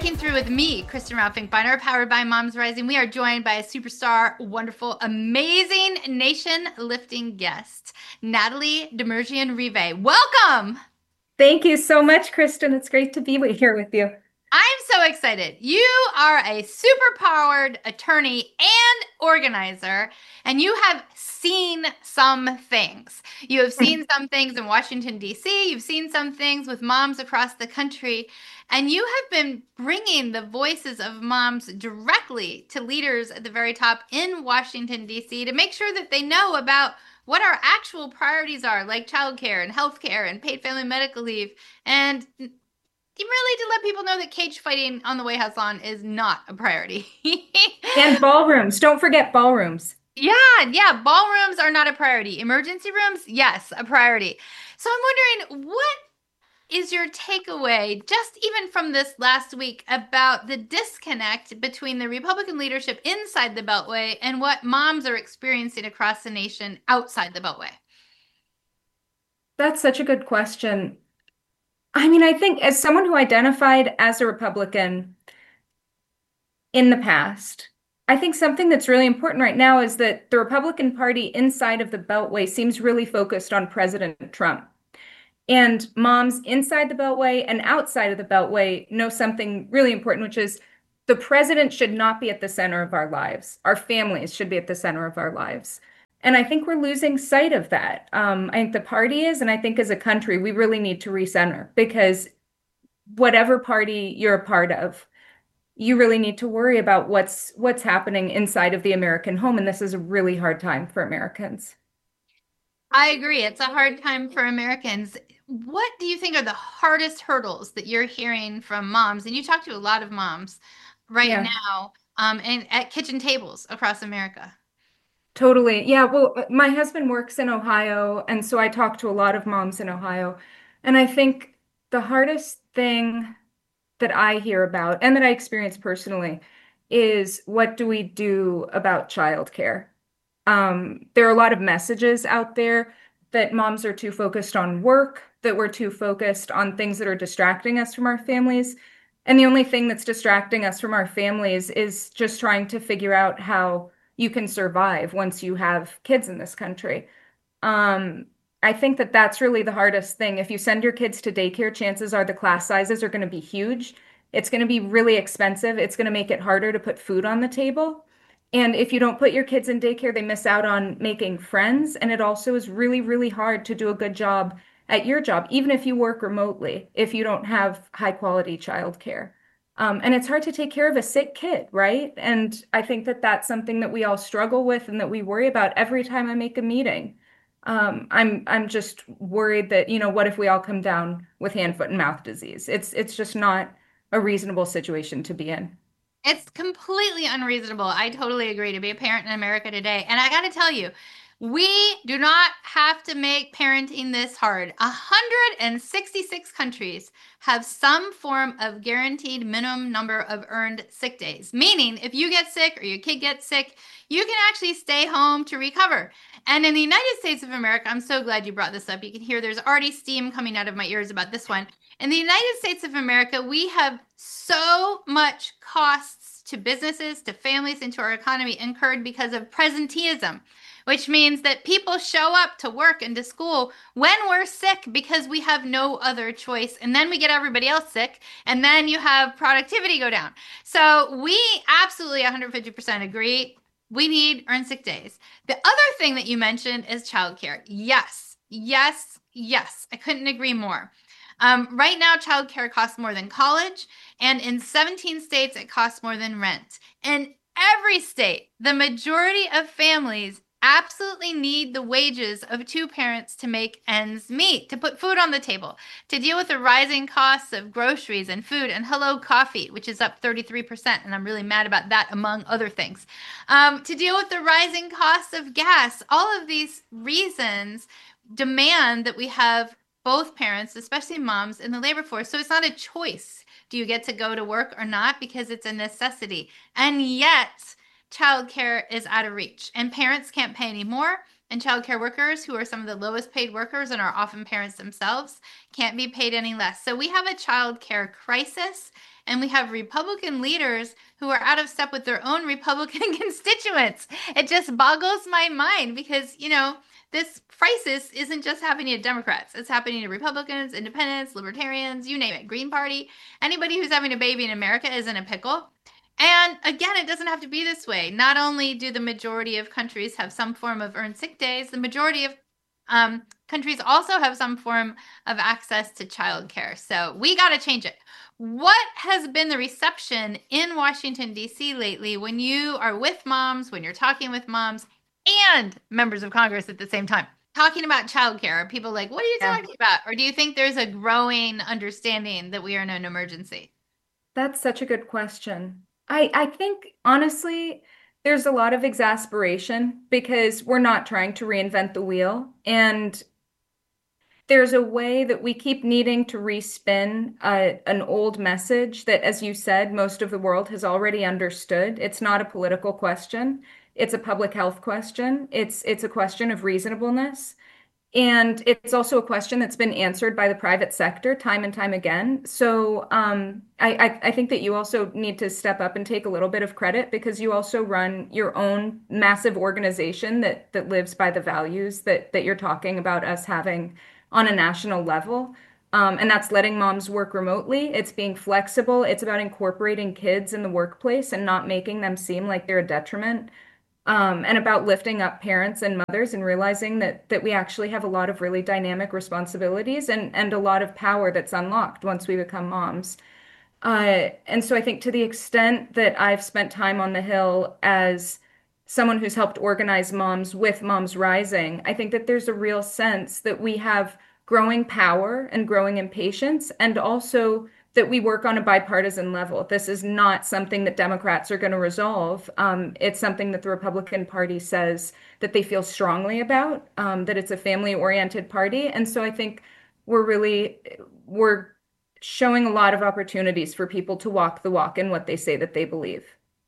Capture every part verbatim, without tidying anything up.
Thinking Through with me, Kristen Ralph Finkbeiner, powered by Moms Rising. We are joined by a superstar, wonderful, amazing, nation-lifting guest, Natalie Demerjian-Rive. Welcome! Thank you so much, Kristen. It's great to be here with you. I'm so excited. You are a super-powered attorney and organizer, and you have seen some things. You have seen some things in Washington, D C. You've seen some things with moms across the country, and you have been bringing the voices of moms directly to leaders at the very top in Washington, D C to make sure that they know about what our actual priorities are, like childcare and healthcare and paid family medical leave, and really to let people know that cage fighting on the White House lawn is not a priority. And ballrooms. Don't forget ballrooms. Yeah, yeah, ballrooms are not a priority. Emergency rooms, yes, a priority. So I'm wondering, what is your takeaway, just even from this last week, about the disconnect between the Republican leadership inside the Beltway and what moms are experiencing across the nation outside the Beltway? That's such a good question. I mean, I think as someone who identified as a Republican in the past, I think something that's really important right now is that the Republican Party inside of the Beltway seems really focused on President Trump. And moms inside the Beltway and outside of the Beltway know something really important, which is the president should not be at the center of our lives. Our families should be at the center of our lives. And I think we're losing sight of that. Um, I think the party is, and I think as a country, we really need to recenter, because whatever party you're a part of, you really need to worry about what's what's happening inside of the American home. And this is a really hard time for Americans. I agree. It's a hard time for Americans. What do you think are the hardest hurdles that you're hearing from moms? And you talk to a lot of moms right Yeah. now, um, and at kitchen tables across America. Totally. Yeah. Well, my husband works in Ohio, and so I talk to a lot of moms in Ohio. And I think the hardest thing that I hear about and that I experience personally is, what do we do about childcare? Um, there are a lot of messages out there that moms are too focused on work, that we're too focused on things that are distracting us from our families. And the only thing that's distracting us from our families is just trying to figure out how you can survive once you have kids in this country. Um, I think that that's really the hardest thing. If you send your kids to daycare, chances are the class sizes are going to be huge. It's going to be really expensive. It's going to make it harder to put food on the table. And if you don't put your kids in daycare, they miss out on making friends. And it also is really, really hard to do a good job at your job, even if you work remotely, if you don't have high quality childcare. Um, and it's hard to take care of a sick kid, right? And I think that that's something that we all struggle with and that we worry about every time I make a meeting. Um, I'm I'm just worried that, you know, what if we all come down with hand, foot, and mouth disease? It's it's just not a reasonable situation to be in. It's completely unreasonable. I totally agree to be a parent in America today. And I got to tell you, we do not have to make parenting this hard. one hundred sixty-six countries have some form of guaranteed minimum number of earned sick days, meaning if you get sick or your kid gets sick, you can actually stay home to recover. And in the United States of America, I'm so glad you brought this up. You can hear there's already steam coming out of my ears about this one. In the United States of America, we have so much costs to businesses, to families, and to our economy incurred because of presenteeism, which means that people show up to work and to school when we're sick because we have no other choice. And then we get everybody else sick, and then you have productivity go down. So we absolutely one hundred fifty percent agree. We need earned sick days. The other thing that you mentioned is childcare. Yes, yes, yes. I couldn't agree more. Um, right now, childcare costs more than college, and in seventeen states, it costs more than rent. In every state, the majority of families absolutely need the wages of two parents to make ends meet, to put food on the table, to deal with the rising costs of groceries and food and Hello Coffee, which is up thirty-three percent, and I'm really mad about that, among other things, um, to deal with the rising costs of gas. All of these reasons demand that we have both parents, especially moms, in the labor force. So it's not a choice. Do you get to go to work or not? Because it's a necessity. And yet, childcare is out of reach, and parents can't pay anymore. and childcare workers, who are some of the lowest paid workers and are often parents themselves, can't be paid any less. So we have a childcare crisis, and we have Republican leaders who are out of step with their own Republican constituents. It just boggles my mind because, you know, this crisis isn't just happening to Democrats. It's happening to Republicans, independents, libertarians, you name it, Green Party. Anybody who's having a baby in America is in a pickle. And again, it doesn't have to be this way. Not only do the majority of countries have some form of earned sick days, the majority of um, countries also have some form of access to childcare. So we got to change it. What has been the reception in Washington, D C lately when you are with moms, when you're talking with moms and members of Congress at the same time, talking about childcare? Are people like, what are you Yeah. talking about? Or do you think there's a growing understanding that we are in an emergency? That's such a good question. I, I think honestly, there's a lot of exasperation because we're not trying to reinvent the wheel. And there's a way that we keep needing to respin uh, an old message that, as you said, most of the world has already understood. It's not a political question. It's a public health question. It's it's a question of reasonableness. And it's also a question that's been answered by the private sector time and time again. So um, I, I, I think that you also need to step up and take a little bit of credit because you also run your own massive organization that that lives by the values that that you're talking about us having on a national level. Um, and that's letting moms work remotely. It's being flexible. It's about incorporating kids in the workplace and not making them seem like they're a detriment, um, and about lifting up parents and mothers and realizing that that we actually have a lot of really dynamic responsibilities and and a lot of power that's unlocked once we become moms. Uh, and so I think to the extent that I've spent time on the Hill as someone who's helped organize moms with Moms Rising, I think that there's a real sense that we have growing power and growing impatience, and also that we work on a bipartisan level. This is not something that Democrats are going to resolve. Um, it's something that the Republican Party says that they feel strongly about, um, that it's a family-oriented party. And so I think we're really, we're showing a lot of opportunities for people to walk the walk in what they say that they believe.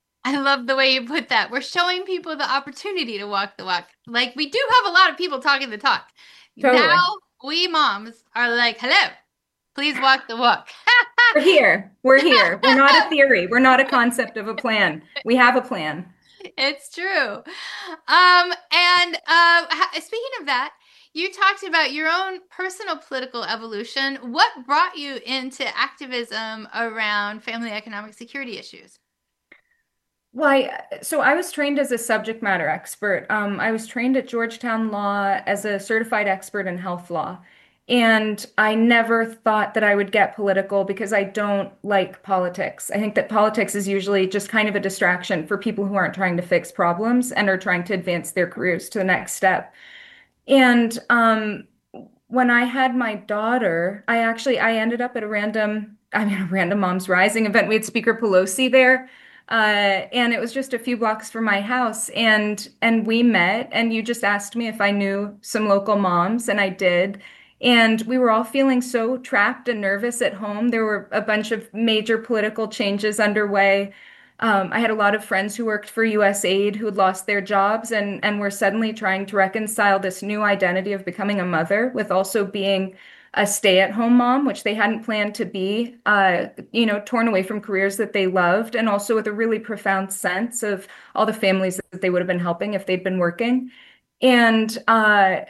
I love the way you put that. We're showing people the opportunity to walk the walk. Like, we do have a lot of people talking the talk. Totally. Now we moms are like, hello, please walk the walk. We're here. We're here. We're not a theory. We're not a concept of a plan. We have a plan. It's true. Um, and uh, ha- speaking of that, you talked about your own personal political evolution. What brought you into activism around family economic security issues? Why, so I was trained as a subject matter expert. Um, I was trained at Georgetown Law as a certified expert in health law. And I never thought that I would get political because I don't like politics. I think that politics is usually just kind of a distraction for people who aren't trying to fix problems and are trying to advance their careers to the next step. And um, when I had my daughter, I actually I ended up at a random, I mean, a random Moms Rising event. We had Speaker Pelosi there, uh, and it was just a few blocks from my house. And and we met, and you just asked me if I knew some local moms, and I did. And we were all feeling so trapped and nervous at home. There were a bunch of major political changes underway. Um, I had a lot of friends who worked for U S A I D who had lost their jobs and, and were suddenly trying to reconcile this new identity of becoming a mother with also being a stay-at-home mom, which they hadn't planned to be, uh, you know, torn away from careers that they loved, and also with a really profound sense of all the families that they would have been helping if they'd been working. And uh,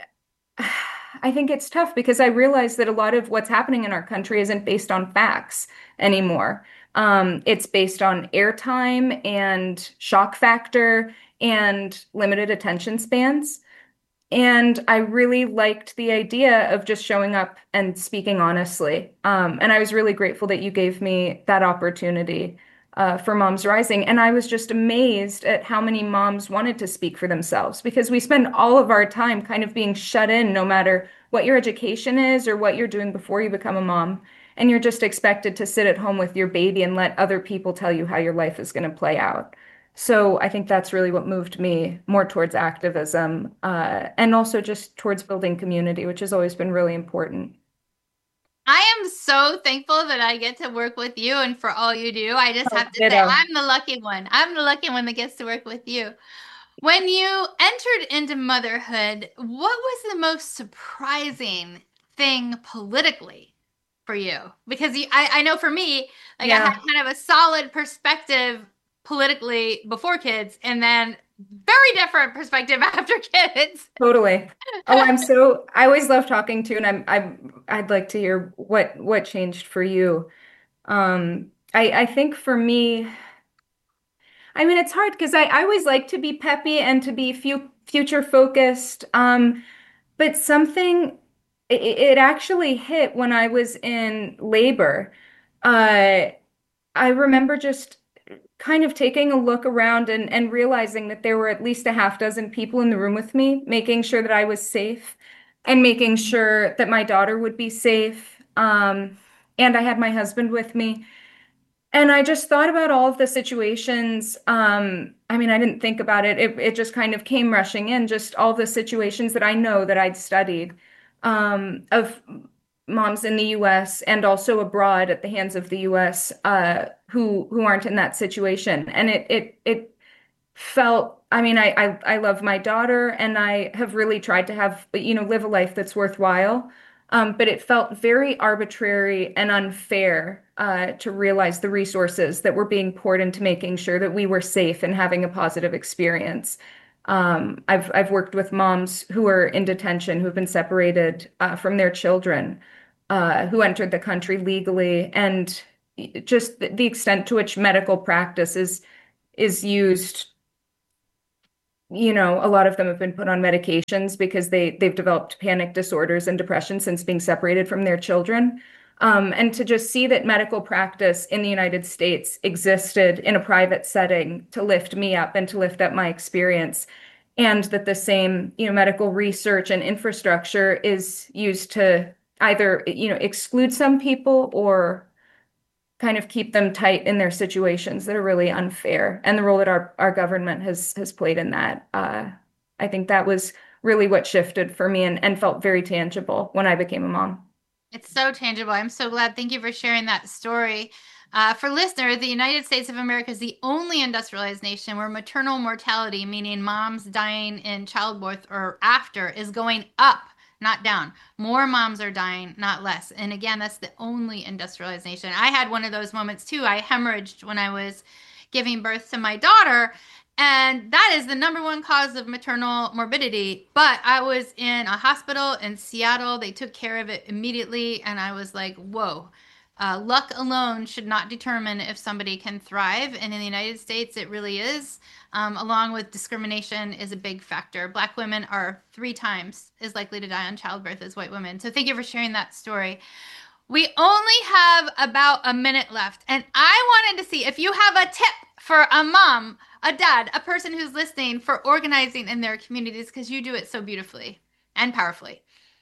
I think it's tough because I realize that a lot of what's happening in our country isn't based on facts anymore. Um, it's based on airtime and shock factor and limited attention spans. And I really liked the idea of just showing up and speaking honestly. Um, and I was really grateful that you gave me that opportunity uh, for Moms Rising. And I was just amazed at how many moms wanted to speak for themselves because we spend all of our time kind of being shut in, no matter what your education is or what you're doing before you become a mom. And you're just expected to sit at home with your baby and let other people tell you how your life is going to play out. So I think that's really what moved me more towards activism, uh, and also just towards building community, which has always been really important. I am so thankful that I get to work with you and for all you do. I just Oh, have to say, ditto. I'm the lucky one. I'm the lucky one that gets to work with you. When you entered into motherhood, what was the most surprising thing politically for you? Because you, I, I know for me, like I had Yeah, kind of a solid perspective politically before kids, and then very different perspective after kids. totally. Oh, I'm so I always love talking to you, and I'm I'm I'd like to hear what what changed for you. Um, I I think for me, I mean it's hard because I, I always like to be peppy and to be fu future focused. Um, but something it, it actually hit when I was in labor. Uh, I remember just kind of taking a look around and, and realizing that there were at least a half dozen people in the room with me, making sure that I was safe and making sure that my daughter would be safe. Um, and I had my husband with me. And I just thought about all of the situations. Um, I mean, I didn't think about it. It it just kind of came rushing in, just all the situations that I know that I'd studied um, of moms in the U S and also abroad at the hands of the U S uh, who who aren't in that situation. And it it it felt, I mean, I, I I love my daughter and I have really tried to have, you know, live a life that's worthwhile. Um, but it felt very arbitrary and unfair uh, to realize the resources that were being poured into making sure that we were safe and having a positive experience. Um, I've I've worked with moms who are in detention, who've been separated uh, from their children, uh, who entered the country legally, and just the, the extent to which medical practice is is used. You know, a lot of them have been put on medications because they they've developed panic disorders and depression since being separated from their children. Um, and to just see that medical practice in the United States existed in a private setting to lift me up and to lift up my experience, and that the same, you know, medical research and infrastructure is used to either, you know, exclude some people or kind of keep them tight in their situations that are really unfair, and the role that our our government has has played in that. Uh, I think that was really what shifted for me and, and felt very tangible when I became a mom. It's so tangible. I'm so glad. Thank you for sharing that story. Uh, for listeners, the United States of America is the only industrialized nation where maternal mortality, meaning moms dying in childbirth or after, is going up, not down. More moms are dying, not less. And again, that's the only industrialized nation. I had one of those moments too. I hemorrhaged when I was giving birth to my daughter. And that is the number one cause of maternal morbidity. But I was in a hospital in Seattle. They took care of it immediately. And I was like, whoa, uh, luck alone should not determine if somebody can thrive. And in the United States, it really is. Um, along with discrimination is a big factor. Black women are three times as likely to die on childbirth as white women. So thank you for sharing that story. We only have about a minute left, and I wanted to see if you have a tip for a mom, a dad, a person who's listening for organizing in their communities because you do it so beautifully and powerfully.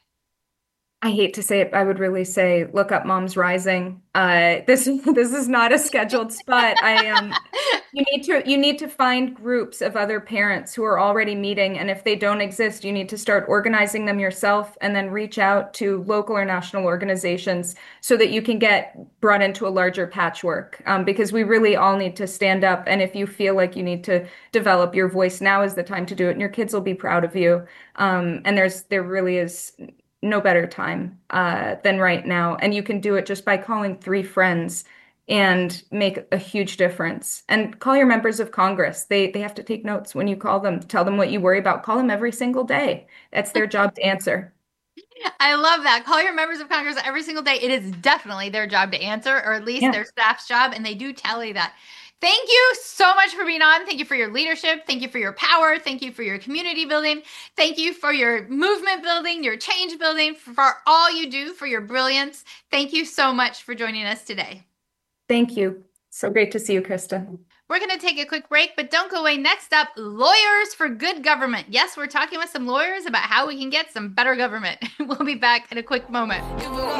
I hate to say it, I would really say look up Moms Rising. Uh, this this is not a scheduled spot. I um you need to you need to find groups of other parents who are already meeting, and if they don't exist, you need to start organizing them yourself and then reach out to local or national organizations so that you can get brought into a larger patchwork. Um, because we really all need to stand up. And if you feel like you need to develop your voice, now is the time to do it, and your kids will be proud of you. Um, and there's there really is no better time uh, than right now. And you can do it just by calling three friends and make a huge difference. And call your members of Congress. They they have to take notes when you call them. Tell them what you worry about. Call them every single day. That's their job to answer. I love that. Call your members of Congress every single day. It is definitely their job to answer, or at least Yeah. their staff's job, and they do tally that. Thank you so much for being on. Thank you for your leadership. Thank you for your power. Thank you for your community building. Thank you for your movement building, your change building, for all you do, for your brilliance. Thank you so much for joining us today. Thank you. So great to see you, Krista. We're going to take a quick break, but don't go away. Next up, lawyers for good government. Yes, we're talking with some lawyers about how we can get some better government. We'll be back in a quick moment.